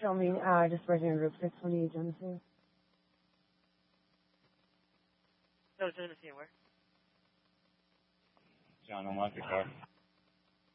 filming, dispersing a group 620 Genesee. No, Genesee, where? John, unlock your car.